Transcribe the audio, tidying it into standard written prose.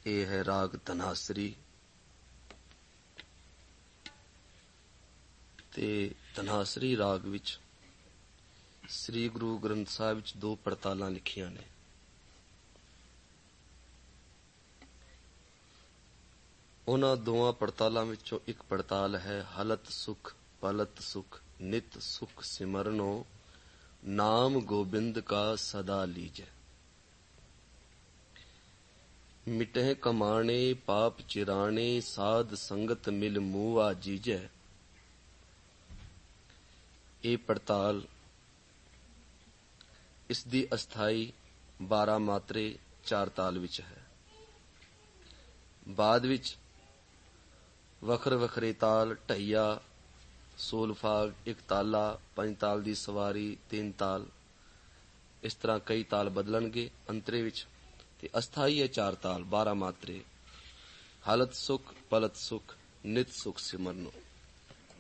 ਇਹ ਹੈ ਰਾਗ ਧਨਾਸਰੀ। ਤੇ ਧਨਾਸਰੀ ਰਾਗ ਵਿੱਚ ਸ੍ਰੀ ਗੁਰੂ ਗ੍ਰੰਥ ਸਾਹਿਬ ਵਿੱਚ 2 ਪੜਤਾਲਾਂ ਲਿਖੀਆਂ ਨੇ। ਉਹਨਾਂ ਦੋਵਾਂ ਪੜਤਾਲਾਂ ਵਿੱਚੋਂ ਇੱਕ ਪੜਤਾਲ ਹੈ ਹਲਤ ਸੁਖ ਪਲਤ ਸੁਖ ਨਿਤ ਸੁਖ ਸਿਮਰਨੋ ਨਾਮ ਗੋਬਿੰਦ ਕਾ ਸਦਾ ਲੀਜੈ। ਮਿਟਹਿ ਕਮਾਣੇ ਪਾਪ ਚਿਰਾਣੇ ਸਾਧ ਸੰਗਤ ਮਿਲ ਮੂਆ ਜੀਜੈ। ਇਹ ਪੜਤਾਲ ਇਸ ਦੀ ਅਸਥਾਈ 12 ਮਾਤਰੇ 4 ਤਾਲ ਵਿੱਚ ਹੈ। ਬਾਅਦ ਵਿੱਚ ਵੱਖਰੇ ਵੱਖਰੇ ਤਾਲ ਢਈਆ ਸੋਲਫਾਗ 1 ਤਾਲਾ 5 ਤਾਲ ਦੀ ਸਵਾਰੀ 3 ਤਾਲ ਇਸ ਤਰ੍ਹਾਂ ਕਈ ਤਾਲ ਬਦਲਣਗੇ ਅੰਤਰੇ ਵਿੱਚ ਤੇ ਅਸਥਾਈ ਹੈ 4 ਤਾਲ 12 ਮਾਤਰੇ ਹਲਤ ਸੁਖ ਪਲਤ ਸੁਖ ਨਿਤ ਸੁਖ ਸਿਮਰਨੋ।